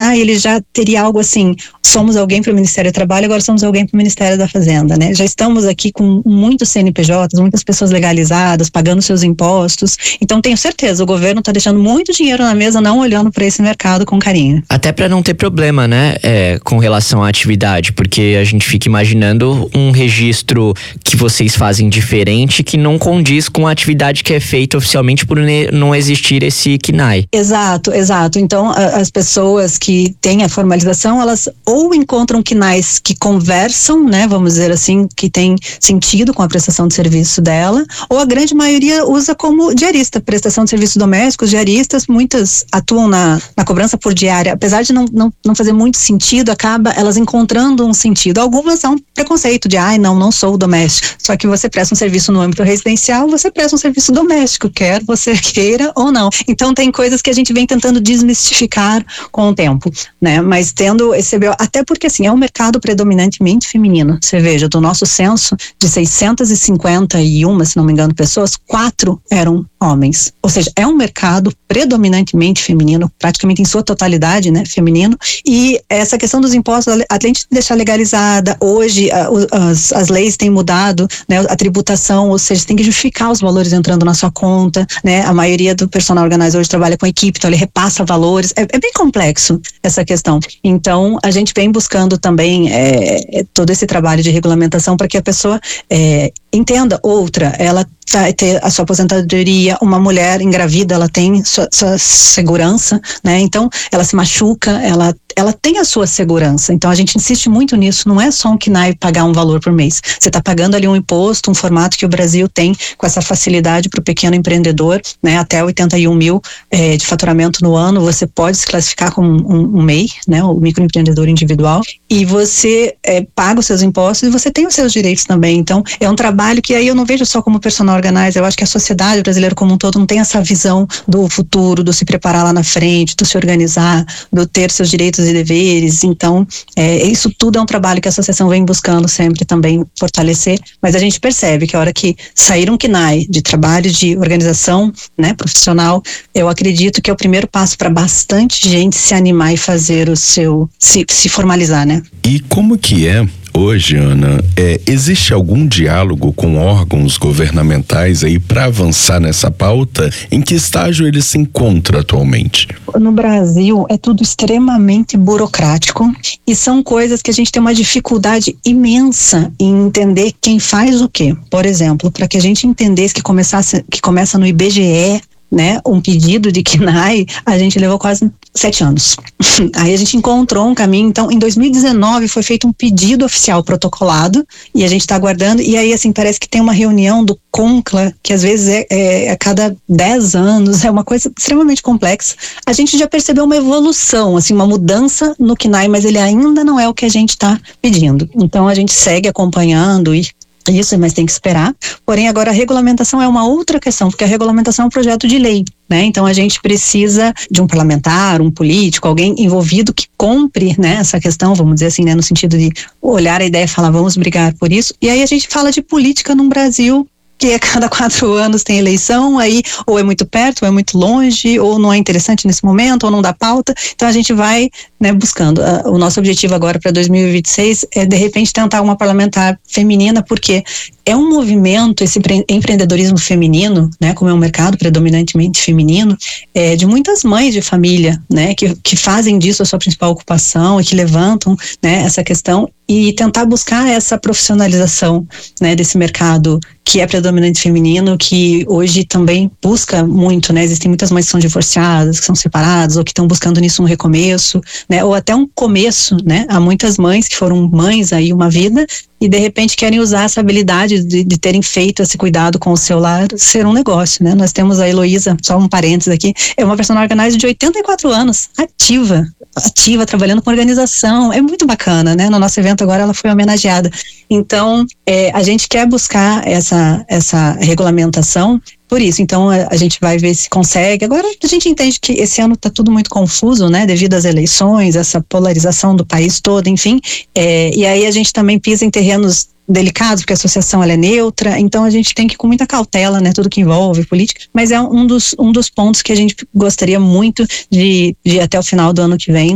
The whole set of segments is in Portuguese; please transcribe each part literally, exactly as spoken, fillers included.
ah, ele já teria algo assim, somos alguém para o Ministério do Trabalho, agora somos alguém para o Ministério da Fazenda, né? Já estamos aqui com muitos C N P Js, muitas pessoas legalizadas, pagando seus impostos, então tenho certeza, o governo está deixando muito dinheiro na mesa, não olhando para esse mercado com carinho. Até para não ter problema, né, é, com relação à atividade, porque a gente fica imaginando um registro que vocês fazem diferente, que não condiz com a atividade que é feita oficialmente por não existir esse C N A I. Exato, exato. Então, a, as pessoas que têm a formalização, elas ou encontram C N A Is que conversam, né, vamos dizer assim, que tem sentido com a prestação de serviço dela, ou a grande maioria usa como diarista, prestação de serviços domésticos, diaristas, muitas atuam na, na cobrança por diária, apesar de não, não, não fazer muito sentido, acaba elas encontrando um sentido. Algumas são preconceito de, ai, não, não sou doméstico, só que você presta um serviço no âmbito residencial, você presta um serviço doméstico, quer você queira ou não. Então tem coisas que a gente vem tentando desmistificar com o tempo, né? Mas tendo esse, até porque assim, é um mercado predominantemente feminino. Você veja, do nosso censo de seiscentas e cinquenta e uma, se não me engano, pessoas, quatro eram homens. Ou seja, é um mercado predominantemente feminino, praticamente em sua totalidade, né, feminino. E essa questão dos impostos, além de deixar legalizada, hoje a, as, as leis têm mudado, né, a tributação, ou seja, você tem que justificar os valores entrando na sua conta, né, a maioria do personal organizador hoje trabalha com equipe, então ele repassa valores, é, é bem complexo essa questão. Então, a gente vem buscando também é, todo esse trabalho de regulamentação para que a pessoa é, entenda. Outra, ela vai ter a sua aposentadoria, uma mulher engravida, ela tem sua, sua segurança, né? Então, ela se machuca, ela, ela tem a sua segurança. Então, a gente insiste muito nisso, não é só um C N A I pagar um valor por mês. Você está pagando ali um imposto, um formato que o Brasil tem com essa facilidade para o pequeno empreendedor, né? Até oitenta e um mil é, de faturamento no ano, você pode se classificar como um, um M E I, né? O microempreendedor individual, e você é, paga os seus impostos e você tem os seus direitos também. Então, é um trabalho que aí eu não vejo só como personal organizer, eu acho que a sociedade brasileira como um todo não tem essa visão do futuro, do se preparar lá na frente, do se organizar, do ter seus direitos e deveres. Então, é, isso tudo é um trabalho que a associação vem buscando sempre também fortalecer, mas a gente percebe que a hora que sair um C N A I de trabalho de organização, né, profissional, eu acredito que é o primeiro passo para bastante gente se animar e fazer o seu, se, se formalizar, né? E como que é hoje, Ana, é, existe algum diálogo com órgãos governamentais aí para avançar nessa pauta? Em que estágio ele se encontra atualmente? No Brasil é tudo extremamente burocrático e são coisas que a gente tem uma dificuldade imensa em entender quem faz o quê. Por exemplo, para que a gente entendesse que começasse, que começa no I B G E, né, um pedido de C N A I, a gente levou quase sete anos. Aí a gente encontrou um caminho. Então, em dois mil e dezenove foi feito um pedido oficial protocolado e a gente está aguardando. E aí, assim, parece que tem uma reunião do CONCLA, que às vezes é, é a cada dez anos, é uma coisa extremamente complexa. A gente já percebeu uma evolução, assim, uma mudança no C N A I, mas ele ainda não é o que a gente está pedindo. Então, a gente segue acompanhando e isso, mas tem que esperar. Porém, agora a regulamentação é uma outra questão, porque a regulamentação é um projeto de lei, né? Então a gente precisa de um parlamentar, um político, alguém envolvido que compre, né, essa questão, vamos dizer assim, né, no sentido de olhar a ideia e falar, vamos brigar por isso. E aí a gente fala de política num Brasil que a cada quatro anos tem eleição, aí ou é muito perto, ou é muito longe, ou não é interessante nesse momento, ou não dá pauta. Então a gente vai, né, buscando. O nosso objetivo agora para dois mil e vinte e seis é de repente tentar uma parlamentar feminina, porque é um movimento, esse empreendedorismo feminino, né, como é um mercado predominantemente feminino, é, de muitas mães de família, né, que, que fazem disso a sua principal ocupação e que levantam, né, essa questão e tentar buscar essa profissionalização, né, desse mercado que é predominante feminino, que hoje também busca muito, né, existem muitas mães que são divorciadas, que são separadas ou que estão buscando nisso um recomeço, né, ou até um começo, né, há muitas mães que foram mães aí uma vida e de repente querem usar essa habilidade de, de terem feito esse cuidado com o seu lar ser um negócio, né? Nós temos a Heloísa, só um parênteses aqui, é uma personal organizer de oitenta e quatro anos, ativa, ativa, trabalhando com organização, é muito bacana, né? No nosso evento agora ela foi homenageada. Então, é, a gente quer buscar essa, essa regulamentação por isso. Então, a, a gente vai ver se consegue. Agora, a gente entende que esse ano está tudo muito confuso, né? Devido às eleições, essa polarização do país todo, enfim. É, e aí a gente também pisa em terrenos delicados, porque a associação ela é neutra, então a gente tem que ir com muita cautela, né? Tudo que envolve política, mas é um dos, um dos pontos que a gente gostaria muito de, de até o final do ano que vem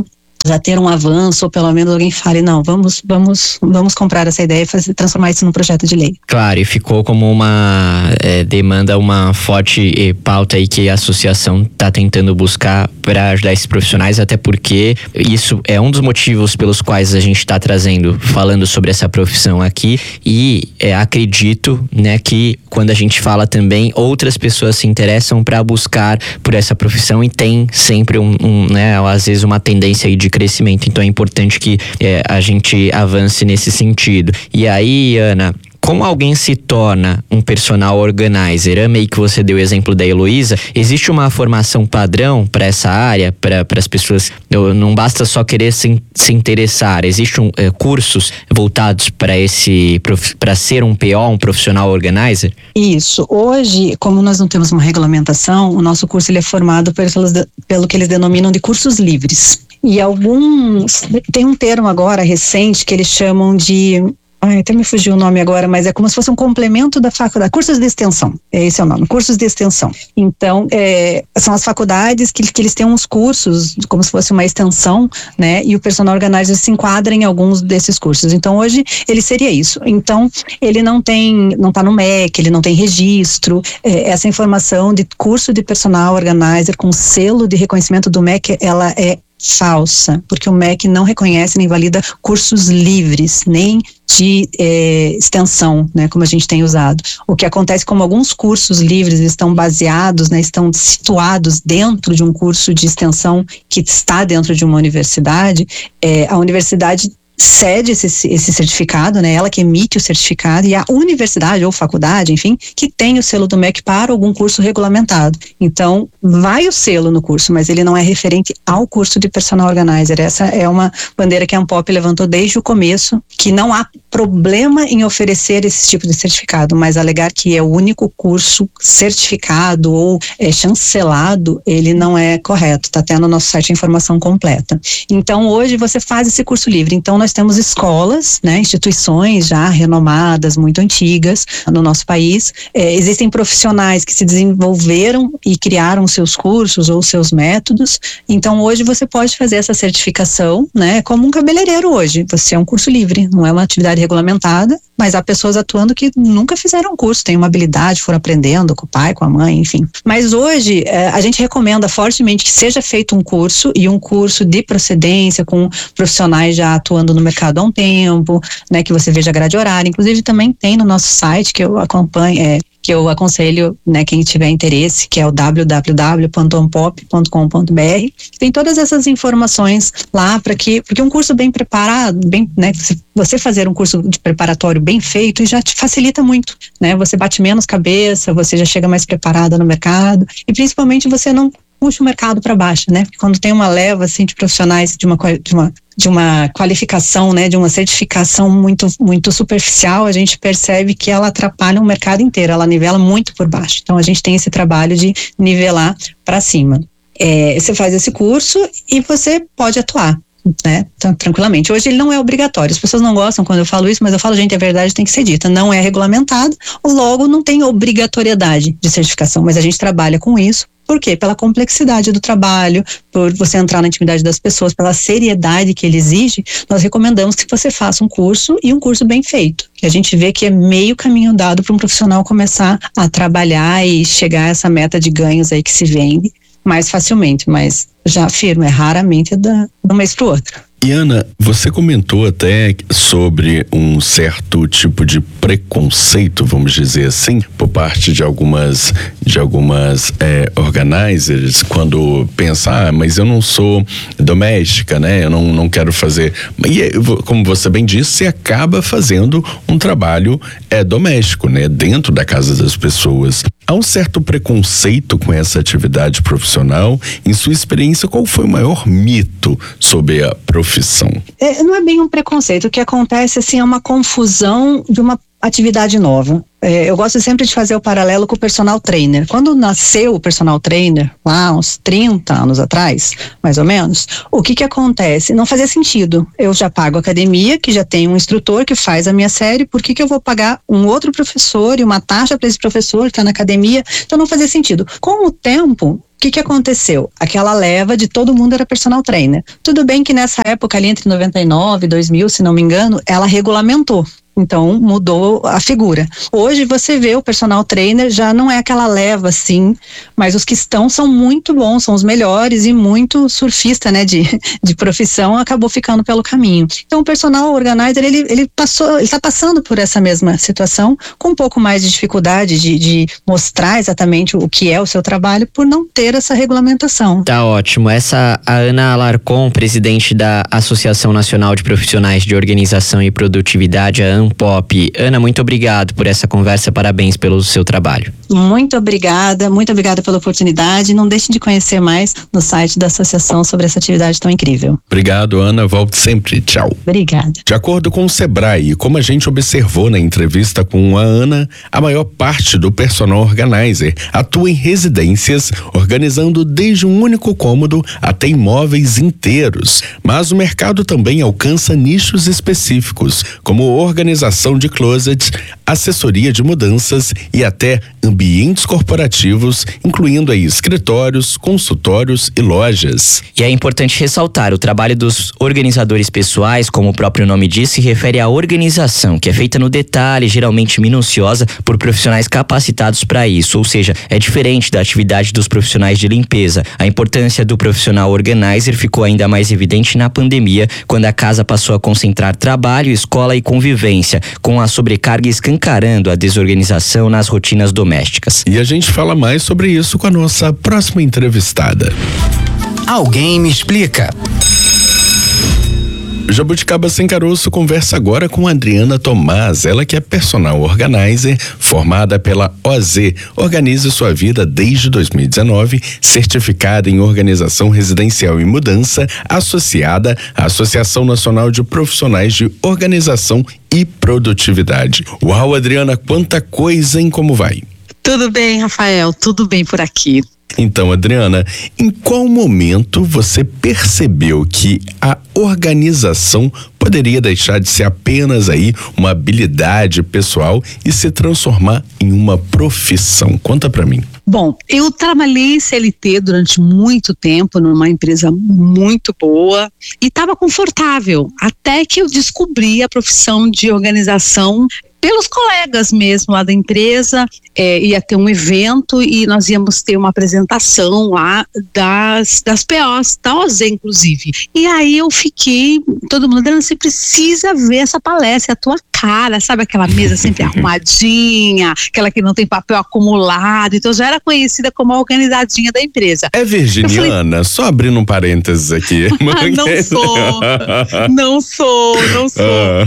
já ter um avanço, ou pelo menos alguém fale, não, vamos, vamos, vamos comprar essa ideia e fazer, transformar isso num projeto de lei. Claro, e ficou como uma é, demanda, uma forte é, pauta aí que a associação está tentando buscar para ajudar esses profissionais, até porque isso é um dos motivos pelos quais a gente está trazendo, falando sobre essa profissão aqui, e é, acredito, né, que quando a gente fala também, outras pessoas se interessam para buscar por essa profissão e tem sempre um, um, né, às vezes uma tendência aí de crescimento, então é importante que é, a gente avance nesse sentido. E aí, Ana, como alguém se torna um personal organizer? Amei que você deu o exemplo da Heloísa. Existe uma formação padrão para essa área, para as pessoas? Não basta só querer se, se interessar. Existem é, cursos voltados para esse, para ser um P O, um profissional organizer? Isso. Hoje, como nós não temos uma regulamentação, o nosso curso ele é formado pelos, pelo que eles denominam de cursos livres. E alguns, tem um termo agora recente que eles chamam de, ai, até me fugiu o nome agora, mas é como se fosse um complemento da faculdade, cursos de extensão, esse é o nome, cursos de extensão. Então, é, são as faculdades que, que eles têm uns cursos, como se fosse uma extensão, né, e o personal organizer se enquadra em alguns desses cursos. Então, hoje, ele seria isso. Então, ele não tem, não está no M E C, ele não tem registro, é, essa informação de curso de personal organizer com selo de reconhecimento do M E C, ela é falsa, porque o M E C não reconhece nem valida cursos livres, nem de eh, extensão, né, como a gente tem usado. O que acontece, como alguns cursos livres estão baseados, né, estão situados dentro de um curso de extensão que está dentro de uma universidade, eh, a universidade cede esse, esse certificado, né? Ela que emite o certificado, e a universidade ou faculdade, enfim, que tem o selo do M E C para algum curso regulamentado. Então, vai o selo no curso, mas ele não é referente ao curso de personal organizer. Essa é uma bandeira que a Ampop levantou desde o começo, que não há problema em oferecer esse tipo de certificado, mas alegar que é o único curso certificado ou é, chancelado, ele não é correto. Está até no nosso site a informação completa. Então, hoje você faz esse curso livre. Então, nós temos escolas, né, instituições já renomadas, muito antigas no nosso país. É, existem profissionais que se desenvolveram e criaram seus cursos ou seus métodos. Então, hoje você pode fazer essa certificação, né, como um cabeleireiro hoje. Você é um curso livre, não é uma atividade regulamentada, mas há pessoas atuando que nunca fizeram curso, têm uma habilidade, foram aprendendo com o pai, com a mãe, enfim. Mas hoje, é, a gente recomenda fortemente que seja feito um curso, e um curso de procedência, com profissionais já atuando no mercado há um tempo, né, que você veja a grade horária. Inclusive também tem no nosso site, que eu acompanho, é, que eu aconselho, né, quem tiver interesse, que é o w w w ponto ampop ponto com ponto b r. Tem todas essas informações lá, para que, porque um curso bem preparado, bem, né, você fazer um curso de preparatório bem feito já te facilita muito, né, você bate menos cabeça, você já chega mais preparada no mercado, e principalmente você não puxa o mercado para baixo, né? Porque quando tem uma leva assim de profissionais de uma de uma de uma qualificação, né, de uma certificação muito muito superficial, a gente percebe que ela atrapalha o mercado inteiro, ela nivela muito por baixo. Então a gente tem esse trabalho de nivelar para cima. É, você faz esse curso e você pode atuar, né, então, tranquilamente. Hoje ele não é obrigatório, as pessoas não gostam quando eu falo isso, mas eu falo, gente, a verdade tem que ser dita, não é regulamentado, logo não tem obrigatoriedade de certificação, mas a gente trabalha com isso. Por quê? Pela complexidade do trabalho, por você entrar na intimidade das pessoas, pela seriedade que ele exige, nós recomendamos que você faça um curso, e um curso bem feito, que a gente vê que é meio caminho dado para um profissional começar a trabalhar e chegar a essa meta de ganhos aí que se vende mais facilmente, mas já afirmo, é raramente da, de um mês para o outro. E Ana, você comentou até sobre um certo tipo de preconceito, vamos dizer assim, por parte de algumas de algumas é, organizers, quando pensa, ah, mas eu não sou doméstica, né? Eu não, não quero fazer. E como você bem disse, você acaba fazendo um trabalho é, doméstico, né? Dentro da casa das pessoas. Há um certo preconceito com essa atividade profissional. Em sua experiência, qual foi o maior mito sobre a profissão? É, não é bem um preconceito. O que acontece, assim, é uma confusão de uma atividade nova. É, eu gosto sempre de fazer o paralelo com o personal trainer. Quando nasceu o personal trainer, lá uns trinta anos atrás, mais ou menos, o que que acontece? Não fazia sentido. Eu já pago a academia, que já tem um instrutor que faz a minha série, por que que eu vou pagar um outro professor e uma taxa para esse professor que está na academia? Então não fazia sentido. Com o tempo, o que que aconteceu? Aquela leva de todo mundo era personal trainer. Tudo bem que nessa época ali entre noventa e nove e dois mil, se não me engano, ela regulamentou. Então mudou a figura. Hoje você vê o personal trainer já não é aquela leva assim, mas os que estão são muito bons, são os melhores e muito surfista, né, de, de profissão acabou ficando pelo caminho. Então o personal organizer ele, ele passou, ele está passando por essa mesma situação com um pouco mais de dificuldade de, de mostrar exatamente o que é o seu trabalho por não ter essa regulamentação. Tá ótimo. Essa a Ana Alarcon, presidente da Associação Nacional de Profissionais de Organização e Produtividade, a Pop. Ana, muito obrigado por essa conversa, parabéns pelo seu trabalho. Muito obrigada, muito obrigada pela oportunidade. Não deixem de conhecer mais no site da associação sobre essa atividade tão incrível. Obrigado, Ana, volte sempre, tchau. Obrigada. De acordo com o Sebrae, como a gente observou na entrevista com a Ana, a maior parte do personal organizer atua em residências, organizando desde um único cômodo até imóveis inteiros. Mas o mercado também alcança nichos específicos, como organização Organização de closets, assessoria de mudanças e até ambientes corporativos, incluindo aí escritórios, consultórios e lojas. E é importante ressaltar, o trabalho dos organizadores pessoais, como o próprio nome diz, se refere à organização, que é feita no detalhe, geralmente minuciosa, por profissionais capacitados para isso, ou seja, é diferente da atividade dos profissionais de limpeza. A importância do profissional organizer ficou ainda mais evidente na pandemia, quando a casa passou a concentrar trabalho, escola e convivência, com a sobrecarga escancarando a desorganização nas rotinas domésticas. E a gente fala mais sobre isso com a nossa próxima entrevistada. Alguém me explica. Jabuticaba Sem Caroço conversa agora com Adriana Tomás, ela que é personal organizer, formada pela O Z, Organize Sua Vida desde dois mil e dezenove, certificada em Organização Residencial e Mudança, associada à Associação Nacional de Profissionais de Organização e Produtividade. Uau, Adriana, quanta coisa, hein? Como vai? Tudo bem, Rafael, tudo bem por aqui. Então, Adriana, em qual momento você percebeu que a organização poderia deixar de ser apenas aí uma habilidade pessoal e se transformar em uma profissão? Conta pra mim. Bom, eu trabalhei em C L T durante muito tempo numa empresa muito boa e estava confortável, até que eu descobri a profissão de organização pelos colegas mesmo lá da empresa. É, ia ter um evento e nós íamos ter uma apresentação lá das, das P Os, da O Z inclusive. E aí eu fiquei, todo mundo dizendo, você precisa ver essa palestra, é a tua cara, sabe aquela mesa sempre arrumadinha, aquela que não tem papel acumulado, então já era conhecida como a organizadinha da empresa. É virginiana? Falei, só abrindo um parênteses aqui. Ah, não sou, não sou, não sou. Ah,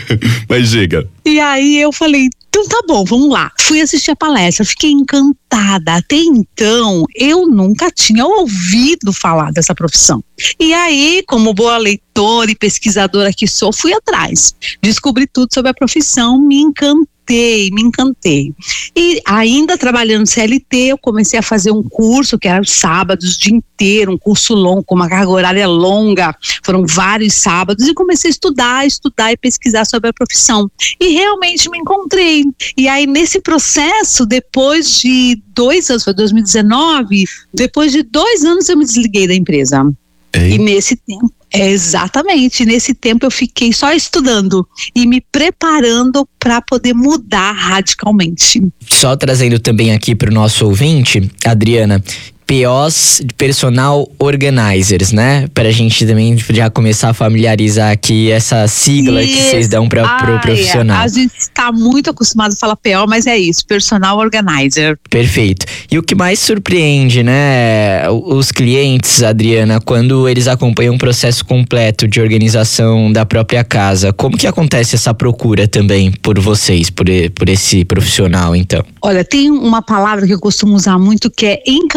mas diga. E aí eu falei, então tá bom, vamos lá. Fui assistir a palestra, fiquei encantada. Até então, eu nunca tinha ouvido falar dessa profissão. E aí, como boa leitora e pesquisadora que sou, fui atrás. Descobri tudo sobre a profissão, me encantei. Me encantei. E ainda trabalhando no C L T, eu comecei a fazer um curso que era os sábados, o dia inteiro, um curso longo, com uma carga horária longa, foram vários sábados, e comecei a estudar, estudar e pesquisar sobre a profissão. E realmente me encontrei. E aí, nesse processo, depois de dois anos, foi dois mil e dezenove, depois de dois anos eu me desliguei da empresa. Ei. E nesse tempo, é exatamente, nesse tempo eu fiquei só estudando e me preparando para poder mudar radicalmente. Só trazendo também aqui para o nosso ouvinte, Adriana, P Os, Personal Organizers, né? Pra gente também já começar a familiarizar aqui essa sigla isso. que vocês dão para o pro profissional. É. A gente está muito acostumado a falar P O, mas é isso, Personal Organizer. Perfeito. E o que mais surpreende, né, os clientes, Adriana, quando eles acompanham um processo completo de organização da própria casa, como que acontece essa procura também por vocês, por, por esse profissional, então? Olha, tem uma palavra que eu costumo usar muito que é encantamento.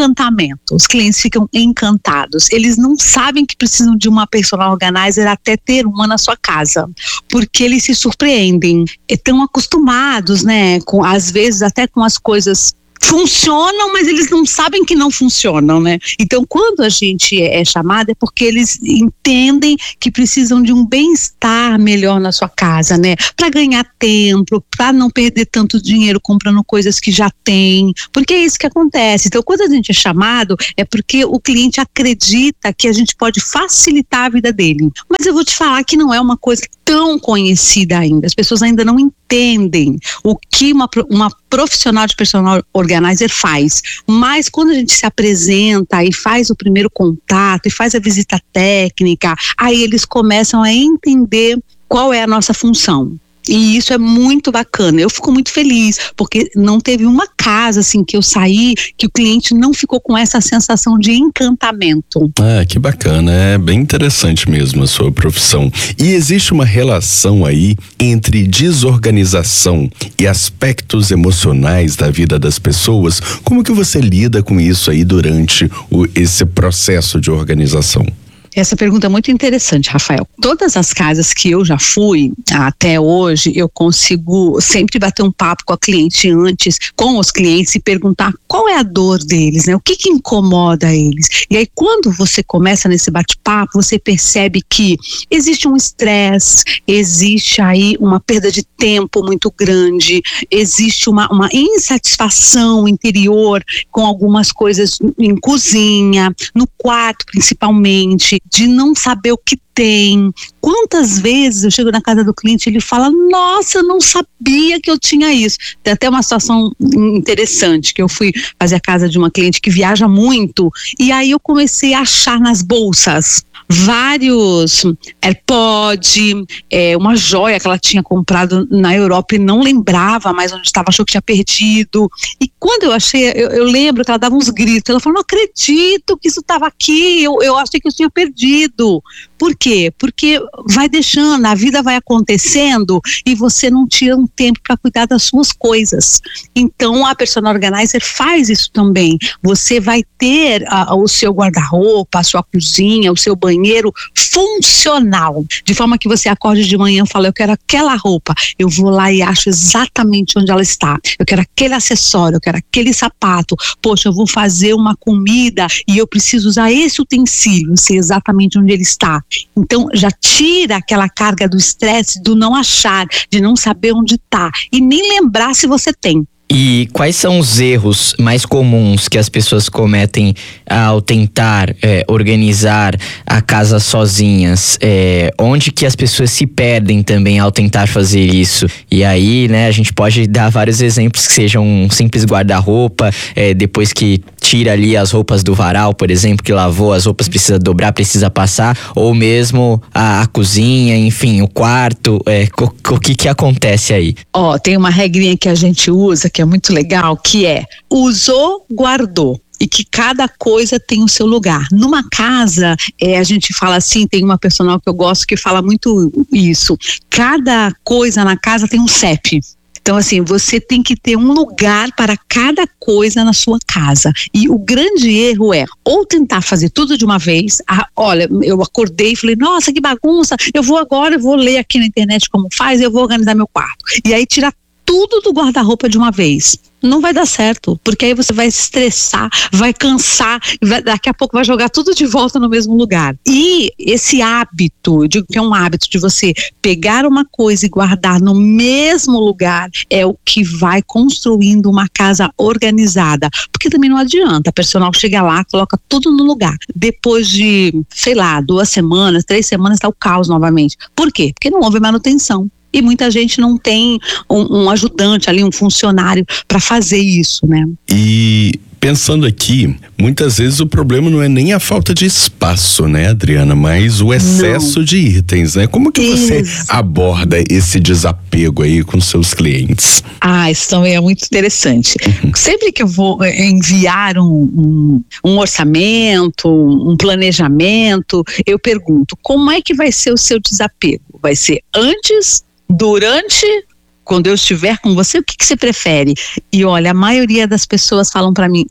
encantamento. Os clientes ficam encantados. Eles não sabem que precisam de uma personal organizer até ter uma na sua casa, porque eles se surpreendem. Estão acostumados, né, com, às vezes até com as coisas funcionam, mas eles não sabem que não funcionam, né? Então, quando a gente é chamada, é porque eles entendem que precisam de um bem-estar melhor na sua casa, né? Para ganhar tempo, para não perder tanto dinheiro comprando coisas que já tem, porque é isso que acontece. Então, quando a gente é chamado, é porque o cliente acredita que a gente pode facilitar a vida dele. Mas eu vou te falar que não é uma coisa tão conhecida ainda. As pessoas ainda não entendem o que uma, uma profissional de personal organizer faz. Mas quando a gente se apresenta e faz o primeiro contato e faz a visita técnica, aí eles começam a entender qual é a nossa função. E isso é muito bacana. Eu fico muito feliz, porque não teve uma casa assim que eu saí que o cliente não ficou com essa sensação de encantamento. Ah, que bacana, é bem interessante mesmo a sua profissão. E existe uma relação aí entre desorganização e aspectos emocionais da vida das pessoas? Como que você lida com isso aí durante o, esse processo de organização? Essa pergunta é muito interessante, Rafael. Todas as casas que eu já fui até hoje, eu consigo sempre bater um papo com a cliente antes, com os clientes, e perguntar qual é a dor deles, né? O que que incomoda eles? E aí, quando você começa nesse bate-papo, você percebe que existe um estresse, existe aí uma perda de tempo muito grande, existe uma, uma insatisfação interior com algumas coisas em cozinha, no quarto principalmente, de não saber o que tem. Quantas vezes eu chego na casa do cliente e ele fala, nossa, eu não sabia que eu tinha isso. Tem até uma situação interessante, que eu fui fazer a casa de uma cliente que viaja muito, e aí eu comecei a achar nas bolsas vários AirPods, é, uma joia que ela tinha comprado na Europa e não lembrava mais onde estava, achou que tinha perdido. E quando eu achei, eu, eu lembro que ela dava uns gritos, ela falou, não acredito que isso estava aqui, eu, eu achei que eu tinha perdido. Por quê? Porque vai deixando, a vida vai acontecendo e você não tira um tempo para cuidar das suas coisas. Então a personal organizer faz isso também. Você vai ter a, o seu guarda-roupa, a sua cozinha, o seu banheiro funcional, de forma que você acorde de manhã e fala, eu quero aquela roupa, eu vou lá e acho exatamente onde ela está, eu quero aquele acessório, eu quero aquele sapato, poxa, eu vou fazer uma comida e eu preciso usar esse utensílio, sei exatamente onde ele está. Então já tira aquela carga do estresse, do não achar, de não saber onde está e nem lembrar se você tem. E quais são os erros mais comuns que as pessoas cometem ao tentar é, organizar a casa sozinhas? É, onde que as pessoas se perdem também ao tentar fazer isso? E aí, né, a gente pode dar vários exemplos que sejam um simples guarda-roupa, é, depois que tira ali as roupas do varal, por exemplo, que lavou, as roupas precisa dobrar, precisa passar, ou mesmo a, a cozinha, enfim, o quarto, é, o, o que que acontece aí? Ó, oh, tem uma regrinha que a gente usa, que é muito legal, que é, usou, guardou. E que cada coisa tem o seu lugar. Numa casa, é, a gente fala assim, tem uma personal que eu gosto que fala muito isso, cada coisa na casa tem um C E P. Então, assim, você tem que ter um lugar para cada coisa na sua casa. E o grande erro é ou tentar fazer tudo de uma vez. Ah, olha, eu acordei e falei, nossa, que bagunça, eu vou agora, eu vou ler aqui na internet como faz, eu vou organizar meu quarto. E aí tirar tudo do guarda-roupa de uma vez. Não vai dar certo, porque aí você vai se estressar, vai cansar, vai, daqui a pouco vai jogar tudo de volta no mesmo lugar. E esse hábito, eu digo que é um hábito de você pegar uma coisa e guardar no mesmo lugar, é o que vai construindo uma casa organizada. Porque também não adianta, a personal chega lá, coloca tudo no lugar. Depois de, sei lá, duas semanas, três semanas, está o caos novamente. Por quê? Porque não houve manutenção. E muita gente não tem um, um ajudante ali, um funcionário para fazer isso, né? E pensando aqui, muitas vezes o problema não é nem a falta de espaço, né, Adriana, mas o excesso não. de itens, né? Como que você Ex- aborda esse desapego aí com seus clientes? Ah, isso também é muito interessante. Uhum. Sempre que eu vou enviar um, um, um orçamento, um planejamento, eu pergunto, como é que vai ser o seu desapego? Vai ser antes, durante, quando eu estiver com você, o que, que você prefere? E olha, a maioria das pessoas falam para mim, eu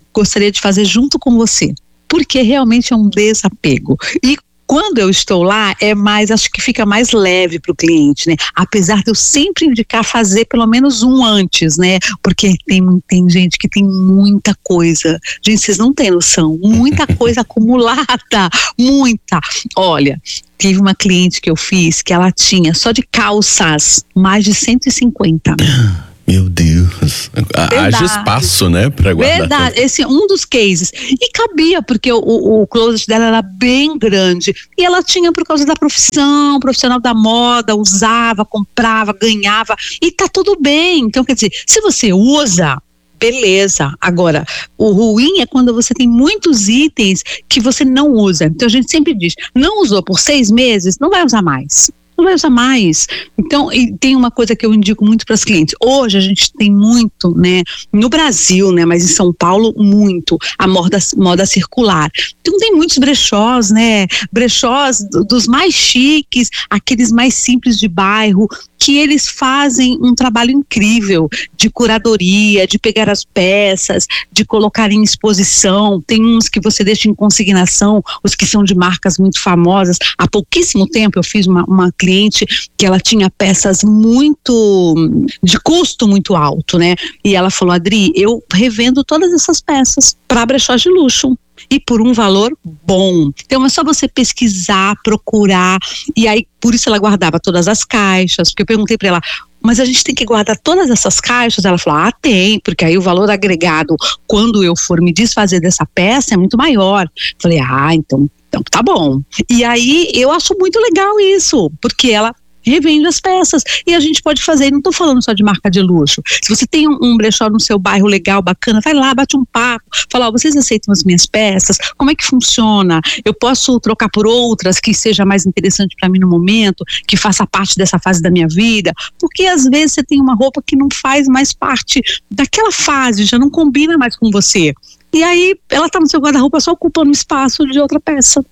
gostaria de fazer junto com você, porque realmente é um desapego. E quando eu estou lá, é mais, acho que fica mais leve para o cliente, né? Apesar de eu sempre indicar fazer pelo menos um antes, né? Porque tem, tem gente que tem muita coisa. Gente, vocês não têm noção, muita coisa acumulada, muita. Olha, teve uma cliente que eu fiz que ela tinha só de calças mais de cento e cinquenta. Meu Deus. Haja espaço, né, para guardar. Verdade, tudo. Esse é um dos cases. E cabia, porque o, o, o closet dela era bem grande. E ela tinha por causa da profissão, profissional da moda, usava, comprava, ganhava. E tá tudo bem. Então, quer dizer, se você usa, beleza. Agora, o ruim é quando você tem muitos itens que você não usa. Então, a gente sempre diz, não usou por seis meses, não vai usar mais. Não vai usar mais. Então, e tem uma coisa que eu indico muito para as clientes. Hoje a gente tem muito, né, no Brasil, né, mas em São Paulo, muito, a moda, moda circular. Então tem muitos brechós, né, brechós dos mais chiques, aqueles mais simples de bairro, que eles fazem um trabalho incrível de curadoria, de pegar as peças, de colocar em exposição. Tem uns que você deixa em consignação, os que são de marcas muito famosas. Há pouquíssimo tempo eu fiz uma, uma cliente que ela tinha peças muito, de custo muito alto, né? E ela falou, Adri, eu revendo todas essas peças para brechós de luxo. E por um valor bom. Então é só você pesquisar, procurar. E aí, por isso ela guardava todas as caixas. Porque eu perguntei para ela, mas a gente tem que guardar todas essas caixas? Ela falou, ah, tem, porque aí o valor agregado, quando eu for me desfazer dessa peça, é muito maior. Falei, ah, então, então tá bom. E aí eu acho muito legal isso, porque ela revende as peças, e a gente pode fazer, não estou falando só de marca de luxo, se você tem um, um brechó no seu bairro legal, bacana, vai lá, bate um papo, fala, ó, vocês aceitam as minhas peças, como é que funciona, eu posso trocar por outras que seja mais interessante para mim no momento, que faça parte dessa fase da minha vida, porque às vezes você tem uma roupa que não faz mais parte daquela fase, já não combina mais com você, e aí ela está no seu guarda-roupa só ocupando espaço de outra peça,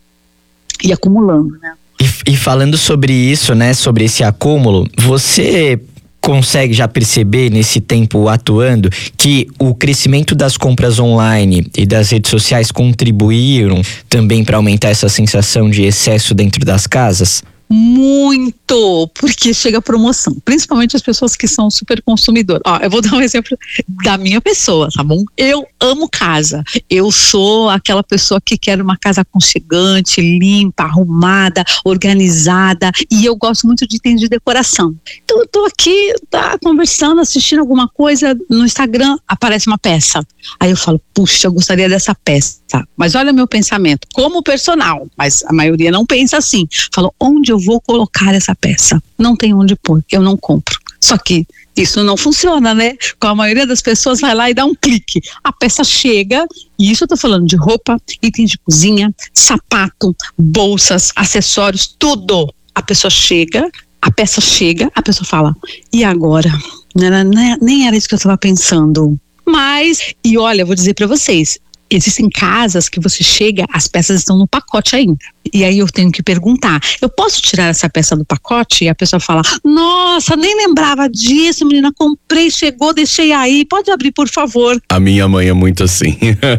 e acumulando, né? E, e falando sobre isso, né, sobre esse acúmulo, você consegue já perceber nesse tempo atuando que o crescimento das compras online e das redes sociais contribuíram também para aumentar essa sensação de excesso dentro das casas? Muito, porque chega promoção, principalmente as pessoas que são super consumidoras. Ó, eu vou dar um exemplo da minha pessoa, tá bom? Eu amo casa, eu sou aquela pessoa que quer uma casa aconchegante, limpa, arrumada, organizada, e eu gosto muito de itens de decoração. Então eu tô aqui, tá, conversando, assistindo alguma coisa no Instagram, aparece uma peça, aí eu falo, puxa, eu gostaria dessa peça, mas olha meu pensamento, como personal, mas a maioria não pensa assim, falo, onde eu vou colocar essa peça? Não tem onde pôr, eu não compro. Só que isso não funciona, né? Com a maioria das pessoas vai lá e dá um clique. A peça chega, e isso eu tô falando de roupa, itens de cozinha, sapato, bolsas, acessórios, tudo. A pessoa chega, a peça chega, a pessoa fala, e agora? Não era, nem era isso que eu estava pensando. Mas, e olha, eu vou dizer para vocês, existem casas que você chega, as peças estão no pacote ainda. E aí eu tenho que perguntar, eu posso tirar essa peça do pacote? E a pessoa fala, nossa, nem lembrava disso, menina, comprei, chegou, deixei aí, pode abrir, por favor. A minha mãe é muito assim.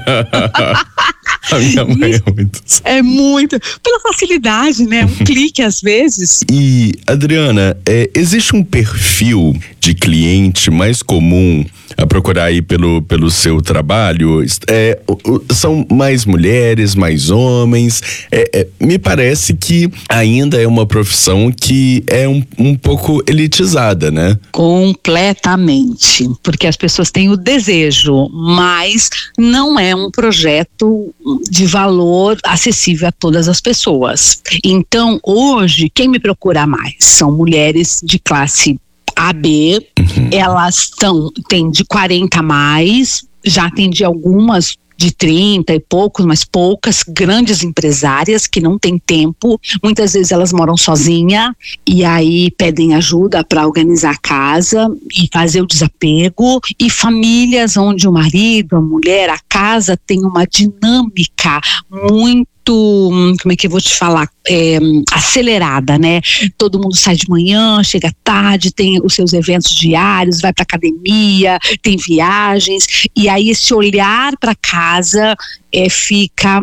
A minha mãe é muito assim. É muito, pela facilidade, né? Um clique às vezes. E, Adriana, é, existe um perfil de cliente mais comum a procurar aí pelo, pelo seu trabalho? É, são mais mulheres, mais homens? É, é, me parece que ainda é uma profissão que é um, um pouco elitizada, né? Completamente, porque as pessoas têm o desejo, mas não é um projeto de valor acessível a todas as pessoas. Então, hoje, quem me procura mais são mulheres de classe A B, uhum. Elas tão, têm de quarenta a mais, já atendi algumas de trinta e poucos, mas poucas, grandes empresárias que não têm tempo, muitas vezes elas moram sozinhas e aí pedem ajuda para organizar a casa e fazer o desapego, e famílias onde o marido, a mulher, a casa tem uma dinâmica muito como é que eu vou te falar, é, acelerada, né? Todo mundo sai de manhã, chega tarde, tem os seus eventos diários, vai para academia, tem viagens, e aí esse olhar para casa é, fica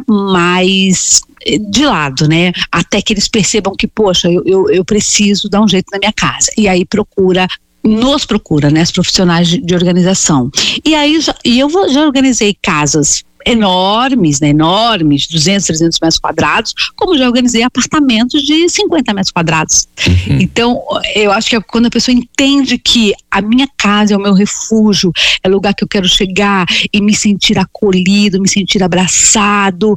mais de lado, né? Até que eles percebam que, poxa, eu, eu, eu preciso dar um jeito na minha casa. E aí procura nos procura, né, os profissionais de, de organização. E aí, já, e eu já organizei casas enormes, né, enormes, duzentos, trezentos metros quadrados, como já organizei apartamentos de cinquenta metros quadrados. Uhum. Então, eu acho que é quando a pessoa entende que a minha casa é o meu refúgio, é o lugar que eu quero chegar e me sentir acolhido, me sentir abraçado,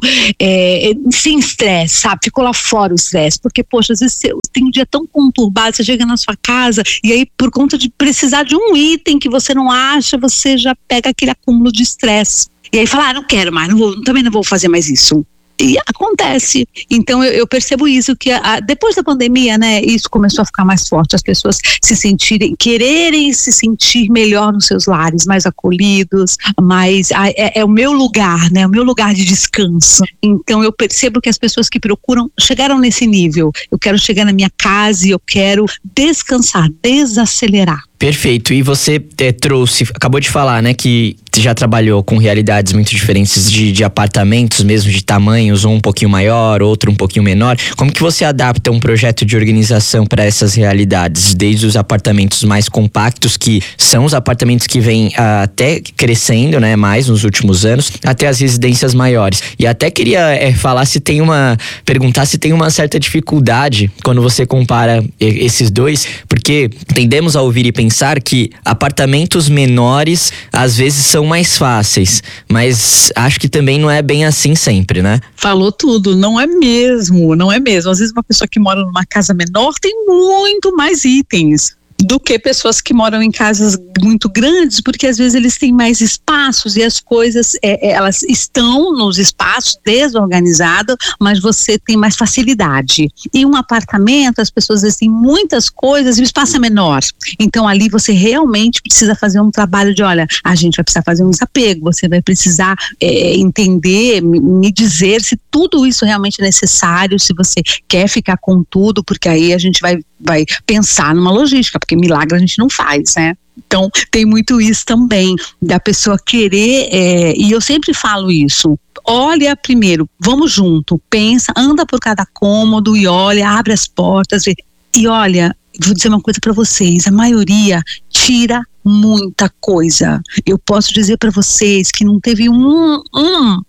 é, sem estresse, sabe? Ficou lá fora o estresse, porque, poxa, às vezes você tem um dia tão conturbado, você chega na sua casa e aí, por conta de precisar de um item que você não acha, você já pega aquele acúmulo de estresse. E aí fala, ah, não quero mais, não vou, também não vou fazer mais isso. E acontece. Então eu, eu percebo isso, que a, a, depois da pandemia, né, isso começou a ficar mais forte, as pessoas se sentirem, quererem se sentir melhor nos seus lares, mais acolhidos, mais, a, é, é o meu lugar, né, o meu lugar de descanso. Então eu percebo que as pessoas que procuram, chegaram nesse nível, eu quero chegar na minha casa e eu quero descansar, desacelerar. Perfeito. E você é, trouxe, acabou de falar, né, que já trabalhou com realidades muito diferentes de, de apartamentos, mesmo de tamanhos, um um pouquinho maior, outro um pouquinho menor. Como que você adapta um projeto de organização para essas realidades? Desde os apartamentos mais compactos, que são os apartamentos que vêm ah, até crescendo, né, mais nos últimos anos, até as residências maiores. E até queria é, falar se tem uma, perguntar se tem uma certa dificuldade quando você compara esses dois, porque tendemos a ouvir e pensar pensar que apartamentos menores às vezes são mais fáceis, mas acho que também não é bem assim sempre, né? Falou tudo, não é mesmo, não é mesmo. Às vezes uma pessoa que mora numa casa menor tem muito mais itens do que pessoas que moram em casas muito grandes, porque às vezes eles têm mais espaços e as coisas, é, elas estão nos espaços desorganizados, mas você tem mais facilidade. E um apartamento, as pessoas às vezes têm muitas coisas e o espaço é menor. Então ali você realmente precisa fazer um trabalho de, olha, a gente vai precisar fazer um desapego, você vai precisar é, entender, me dizer se tudo isso realmente é necessário, se você quer ficar com tudo, porque aí a gente vai vai pensar numa logística, porque milagre a gente não faz, né? Então tem muito isso também, da pessoa querer, é, e eu sempre falo isso, olha primeiro, vamos junto, pensa, anda por cada cômodo e olha, abre as portas e, e olha, vou dizer uma coisa para vocês, a maioria tira muita coisa. Eu posso dizer para vocês que não teve um, um,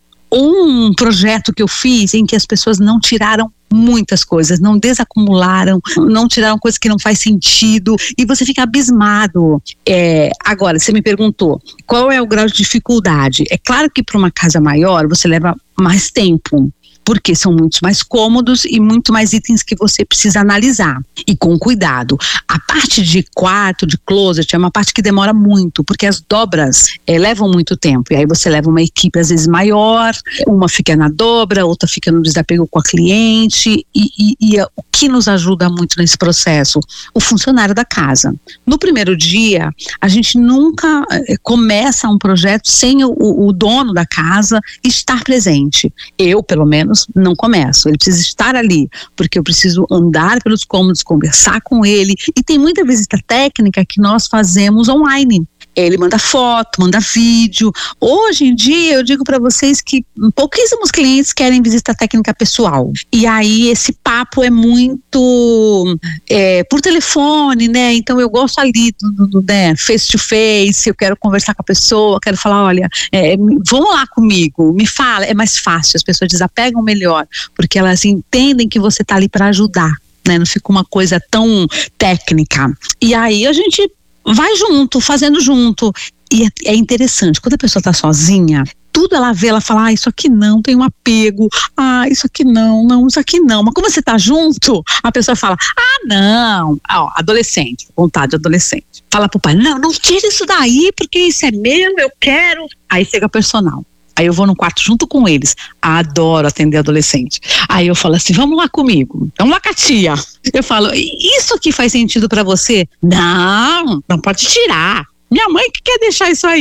um projeto que eu fiz em que as pessoas não tiraram muitas coisas, não desacumularam, não tiraram coisas que não faz sentido, e você fica abismado. É, agora, você me perguntou, qual é o grau de dificuldade? É claro que para uma casa maior, você leva mais tempo, porque são muitos mais cômodos e muito mais itens que você precisa analisar, e com cuidado. A parte de quarto, de closet, é uma parte que demora muito, porque as dobras é, levam muito tempo, e aí você leva uma equipe às vezes maior, uma fica na dobra, outra fica no desapego com a cliente, e, e, e o que nos ajuda muito nesse processo? O funcionário da casa. No primeiro dia, a gente nunca é, começa um projeto sem o, o dono da casa estar presente. Eu, pelo menos, não começo, ele precisa estar ali, porque eu preciso andar pelos cômodos, conversar com ele, e tem muita visita técnica que nós fazemos online. Ele manda foto, manda vídeo. Hoje em dia eu digo para vocês que pouquíssimos clientes querem visita técnica pessoal, e aí esse papo é muito é, por telefone, né? Então eu gosto ali do, do né, face to face, eu quero conversar com a pessoa, quero falar, olha, é, vão lá comigo, me fala, é mais fácil, as pessoas desapegam melhor, porque elas entendem que você tá ali para ajudar, né? Não fica uma coisa tão técnica. E aí a gente vai junto, fazendo junto. E é, é interessante, quando a pessoa tá sozinha, tudo ela vê, ela fala, ah, isso aqui não, tem um apego, ah, isso aqui não, não, isso aqui não. Mas como você tá junto, a pessoa fala, ah, não, ó, adolescente, vontade de adolescente. Fala pro pai, não, não tira isso daí, porque isso é meu, eu quero. Aí chega personal. Aí eu vou no quarto junto com eles. Adoro atender adolescente. Aí eu falo assim, vamos lá comigo. Vamos lá com a tia. Eu falo, isso aqui faz sentido pra você? Não, não pode tirar. Minha mãe que quer deixar isso aí.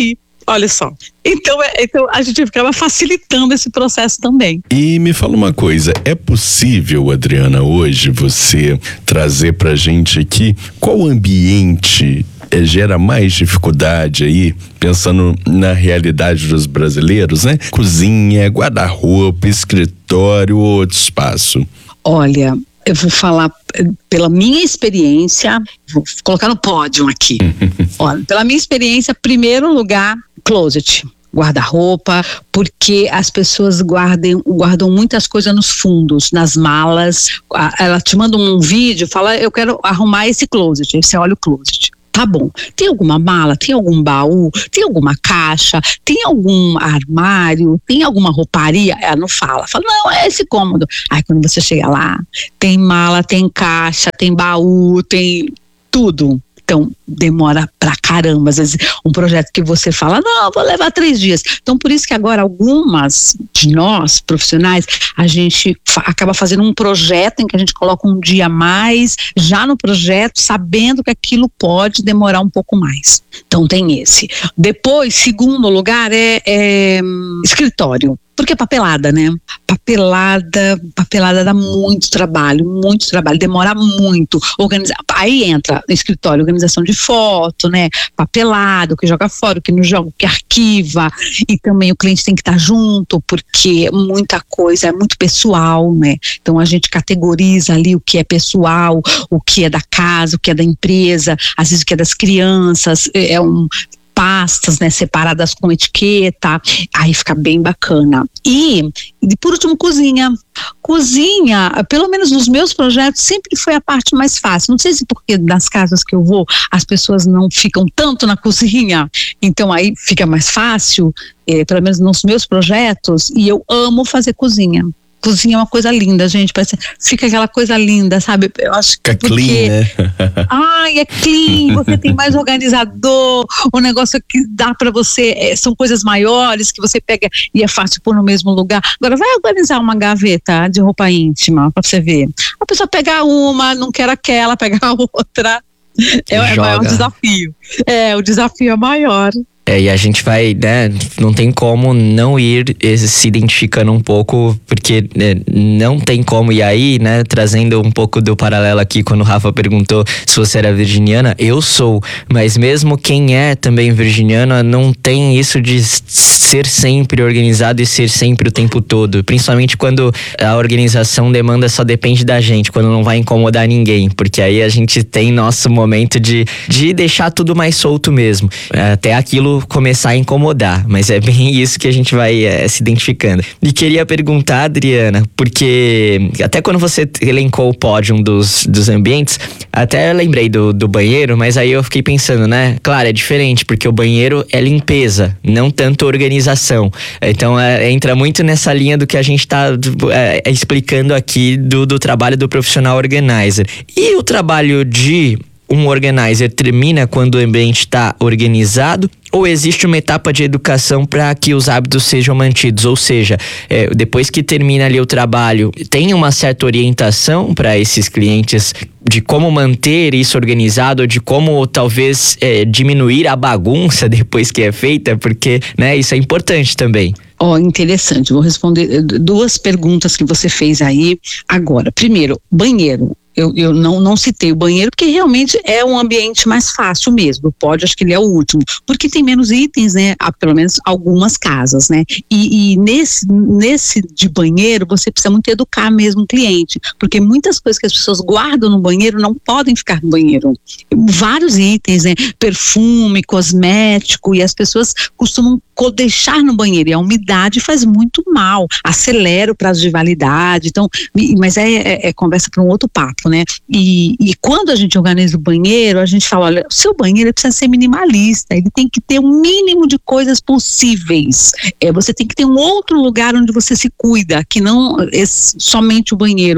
Olha só. Então, é, então a gente ficava facilitando esse processo também. E me fala uma coisa, é possível, Adriana, hoje você trazer pra gente aqui qual ambiente é, gera mais dificuldade aí, pensando na realidade dos brasileiros, né? Cozinha, guarda-roupa, escritório ou outro espaço? Olha, eu vou falar pela minha experiência, vou colocar no pódio aqui. Olha, pela minha experiência, primeiro lugar, closet, guarda-roupa, porque as pessoas guardam, guardam muitas coisas nos fundos, nas malas. Ela te manda um vídeo, fala, eu quero arrumar esse closet, aí você olha o closet. Tá bom, tem alguma mala, tem algum baú, tem alguma caixa, tem algum armário, tem alguma rouparia? Ela não fala, fala, não, é esse cômodo. Aí quando você chega lá, tem mala, tem caixa, tem baú, tem tudo. Então, demora pra caramba. Às vezes, um projeto que você fala, não, vou levar três dias. Então, por isso que agora algumas de nós, profissionais, a gente fa- acaba fazendo um projeto em que a gente coloca um dia a mais, já no projeto, sabendo que aquilo pode demorar um pouco mais. Então, tem esse. Depois, segundo lugar, é, é escritório. Porque papelada, né? Papelada, papelada dá muito trabalho, muito trabalho, demora muito. Organizar, aí entra no escritório, organização de foto, né? Papelado, o que joga fora, o que não joga, o que arquiva. E também o cliente tem que estar junto, porque muita coisa é muito pessoal, né? Então a gente categoriza ali o que é pessoal, o que é da casa, o que é da empresa, às vezes o que é das crianças, é um... pastas, né, separadas com etiqueta, aí fica bem bacana. E, e por último, cozinha. Cozinha, pelo menos nos meus projetos, sempre foi a parte mais fácil. Não sei se porque nas casas que eu vou, as pessoas não ficam tanto na cozinha, então aí fica mais fácil, eh, pelo menos nos meus projetos, e eu amo fazer cozinha. Cozinha é uma coisa linda, gente, parece, fica aquela coisa linda, sabe? Eu acho que fica porque... clean, né? Ai, é clean, você tem mais organizador, o negócio que dá pra você, é, são coisas maiores que você pega e é fácil pôr no mesmo lugar. Agora vai organizar uma gaveta de roupa íntima pra você ver. A pessoa pega uma, não quer aquela, pega a outra. É, é o maior desafio. É, o desafio é maior. É, e a gente vai, né, não tem como não ir se identificando um pouco, porque né, não tem como, e aí, né, trazendo um pouco do paralelo aqui, quando o Rafa perguntou se você era virginiana, eu sou, mas mesmo quem é também virginiana não tem isso de ser sempre organizado e ser sempre o tempo todo, principalmente quando a organização demanda só depende da gente, quando não vai incomodar ninguém, porque aí a gente tem nosso momento de, de deixar tudo mais solto mesmo, até aquilo começar a incomodar, mas é bem isso que a gente vai é, se identificando. E queria perguntar, Adriana, porque até quando você elencou o pódio dos, dos ambientes, até lembrei do, do banheiro, mas aí eu fiquei pensando, né? Claro, é diferente, porque o banheiro é limpeza, não tanto organização. Então é, entra muito nessa linha do que a gente está é, explicando aqui do, do trabalho do profissional organizer. E o trabalho de um organizer termina quando o ambiente está organizado, ou existe uma etapa de educação para que os hábitos sejam mantidos? Ou seja, é, depois que termina ali o trabalho, tem uma certa orientação para esses clientes de como manter isso organizado, de como talvez é, diminuir a bagunça depois que é feita, porque, né, isso é importante também. Ó, oh, interessante, vou responder duas perguntas que você fez aí agora. Primeiro, banheiro. Eu, eu não, não citei o banheiro porque realmente é um ambiente mais fácil mesmo. Pode, acho que ele é o último, porque tem menos itens, né? Há pelo menos algumas casas, né? E, e nesse, nesse de banheiro você precisa muito educar mesmo o cliente, porque muitas coisas que as pessoas guardam no banheiro não podem ficar no banheiro. Vários itens, né? Perfume, cosmético, e as pessoas costumam deixar no banheiro, e a umidade faz muito mal, acelera o prazo de validade. Então, mas é, é, é conversa para um outro papo, né? E, e quando a gente organiza o banheiro, a gente fala, olha, o seu banheiro precisa ser minimalista, ele tem que ter o um mínimo de coisas possíveis. É, você tem que ter um outro lugar onde você se cuida, que não é somente o banheiro.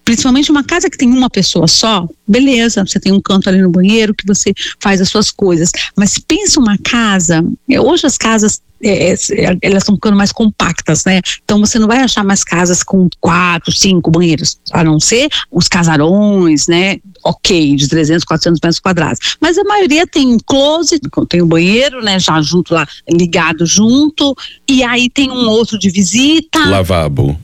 Principalmente uma casa que tem uma pessoa só, beleza, você tem um canto ali no banheiro que você faz as suas coisas. Mas se pensa uma casa, hoje as casas, é, é, elas estão ficando mais compactas, né? Então você não vai achar mais casas com quatro, cinco banheiros, a não ser os casarões, né? Ok, de trezentos, quatrocentos metros quadrados. Mas a maioria tem closet, tem o banheiro, né? Já junto lá, ligado junto. E aí tem um outro de visita. Lavabo.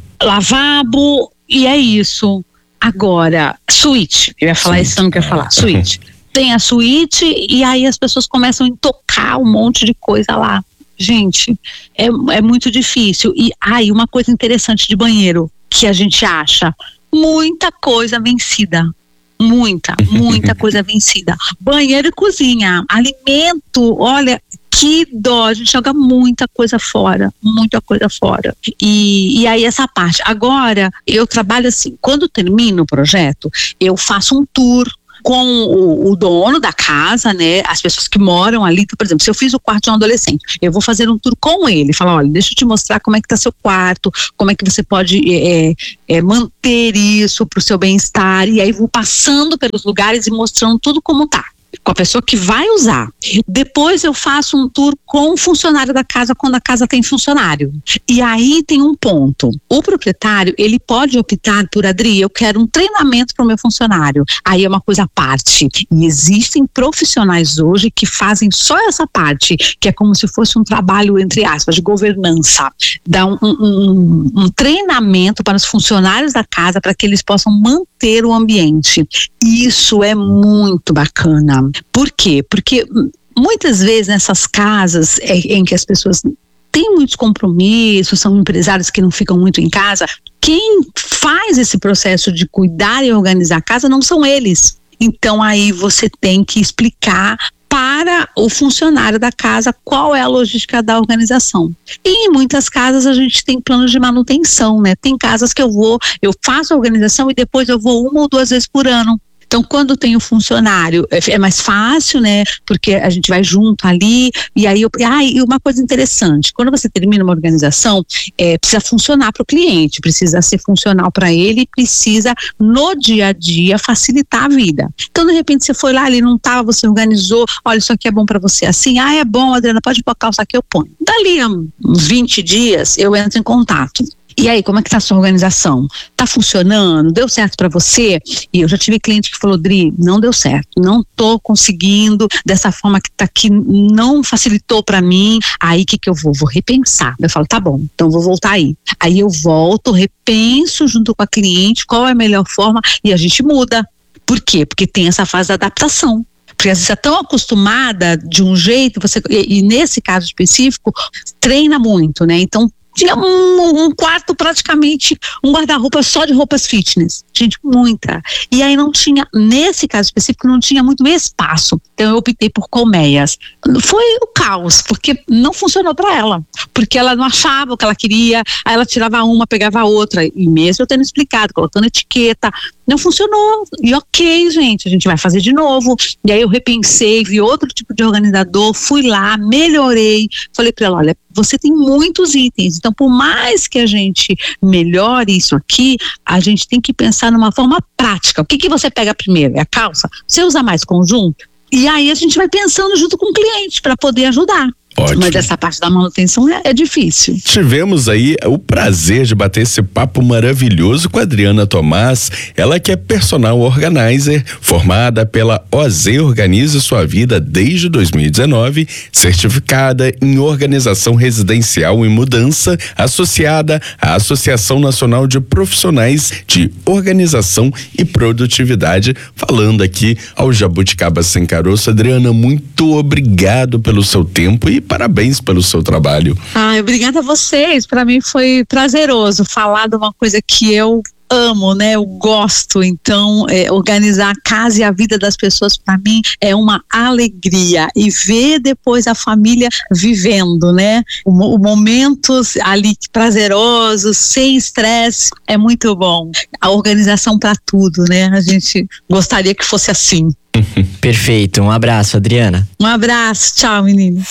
Lavabo, e é isso. Agora, suíte, eu ia falar Suíte. isso, eu não quero falar, suíte. Tem a suíte e aí as pessoas começam a tocar um monte de coisa lá. Gente, é, é muito difícil. E aí, uma coisa interessante de banheiro, que a gente acha, muita coisa vencida. Muita, muita coisa vencida. Banheiro e cozinha, alimento, olha, que dó, a gente joga muita coisa fora, muita coisa fora. E, e aí essa parte. Agora, eu trabalho assim, quando termino o projeto, eu faço um tour com o, o dono da casa, né, as pessoas que moram ali. Por exemplo, se eu fiz o quarto de um adolescente, eu vou fazer um tour com ele, falar, olha, deixa eu te mostrar como é que tá seu quarto, como é que você pode é, é, manter isso pro seu bem-estar, e aí vou passando pelos lugares e mostrando tudo como tá, com a pessoa que vai usar. Depois eu faço um tour com o funcionário da casa, quando a casa tem funcionário. E aí tem um ponto. O proprietário, ele pode optar por, Adri, eu quero um treinamento para o meu funcionário. Aí é uma coisa à parte. E existem profissionais hoje que fazem só essa parte, que é como se fosse um trabalho, entre aspas, de governança. Dá um, um, um treinamento para os funcionários da casa, para que eles possam manter o ambiente. Isso é muito bacana. Por quê? Porque muitas vezes nessas casas em que as pessoas têm muitos compromissos, são empresários que não ficam muito em casa, quem faz esse processo de cuidar e organizar a casa não são eles. Então aí você tem que explicar para o funcionário da casa qual é a logística da organização. E em muitas casas a gente tem planos de manutenção, né? Tem casas que eu vou, eu faço a organização e depois eu vou uma ou duas vezes por ano. Então, quando tem o funcionário, é mais fácil, né? Porque a gente vai junto ali, e aí, eu, ah, e uma coisa interessante, quando você termina uma organização, é, precisa funcionar para o cliente, precisa ser funcional para ele, precisa, no dia a dia, facilitar a vida. Então, de repente, você foi lá, ele não estava, você organizou, olha, isso aqui é bom para você assim, ah, é bom, Adriana, pode pôr a calça aqui, eu ponho. Dali a uns vinte dias, eu entro em contato. E aí, como é que tá a sua organização? Tá funcionando? Deu certo para você? E eu já tive cliente que falou, Dri, não deu certo, não tô conseguindo, dessa forma que tá aqui, não facilitou para mim. Aí, o que que eu vou? Vou repensar. Eu falo, tá bom, então vou voltar aí. Aí eu volto, repenso junto com a cliente qual é a melhor forma e a gente muda. Por quê? Porque tem essa fase da adaptação. Porque você é tão acostumada de um jeito, você, e, e nesse caso específico, treina muito, né? Então, tinha um, um quarto praticamente, um guarda-roupa só de roupas fitness. Gente, muita. E aí não tinha, nesse caso específico, não tinha muito espaço. Então eu optei por colmeias. Foi o caos, porque não funcionou para ela. Porque ela não achava o que ela queria, aí ela tirava uma, pegava a outra. E mesmo eu tendo explicado, colocando etiqueta, não funcionou. E ok, gente, a gente vai fazer de novo. E aí eu repensei, vi outro tipo de organizador, fui lá, melhorei. Falei para ela, olha, você tem muitos itens, então por mais que a gente melhore isso aqui, a gente tem que pensar numa forma prática. O que que você pega primeiro? É a calça? Você usa mais conjunto? E aí a gente vai pensando junto com o cliente para poder ajudar. Ótimo. Mas essa parte da manutenção é, é difícil. Tivemos aí o prazer de bater esse papo maravilhoso com a Adriana Tomás, ela que é personal organizer, formada pela O Z Organize Sua Vida desde dois mil e dezenove, certificada em organização residencial e mudança, associada à Associação Nacional de Profissionais de Organização e Produtividade, falando aqui ao Jabuticaba Sem Caroço. Adriana, muito obrigado pelo seu tempo e parabéns pelo seu trabalho. Ah, obrigada a vocês. Para mim foi prazeroso falar de uma coisa que eu amo, né? Eu gosto. Então, é, organizar a casa e a vida das pessoas, para mim, é uma alegria. E ver depois a família vivendo, né? O, o momentos ali prazerosos, sem estresse, é muito bom. A organização para tudo, né? A gente gostaria que fosse assim. Perfeito. Um abraço, Adriana. Um abraço. Tchau, meninos.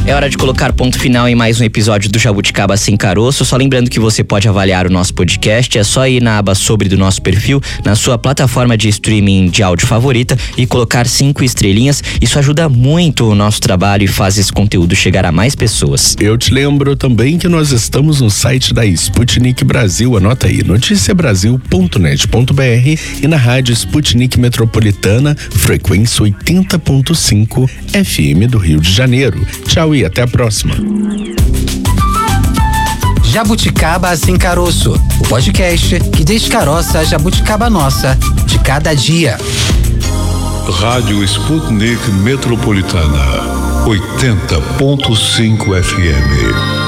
É hora de colocar ponto final em mais um episódio do Jabuticaba Sem Caroço. Só lembrando que você pode avaliar o nosso podcast, é só ir na aba sobre do nosso perfil, na sua plataforma de streaming de áudio favorita e colocar cinco estrelinhas. Isso ajuda muito o nosso trabalho e faz esse conteúdo chegar a mais pessoas. Eu te lembro também que nós estamos no site da Sputnik Brasil, anota aí, notícia brasil ponto net ponto b r e na rádio Sputnik Metropolitana, frequência oitenta ponto cinco F M do Rio de Janeiro. Tchau e até a próxima. Jabuticaba Sem Caroço, o podcast que descaroça a jabuticaba nossa de cada dia. Rádio Sputnik Metropolitana, oitenta ponto cinco F M.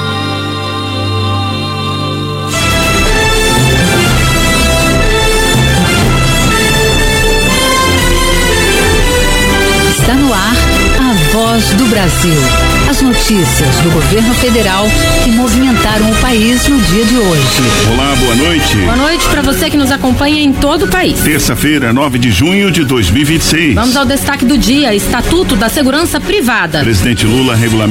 Está no ar a Voz do Brasil. As notícias do governo federal que movimentaram o país no dia de hoje. Olá, boa noite. Boa noite para você que nos acompanha em todo o país. Terça-feira, nove de junho de dois mil e vinte e seis. Vamos ao destaque do dia: Estatuto da Segurança Privada. Presidente Lula regulamenta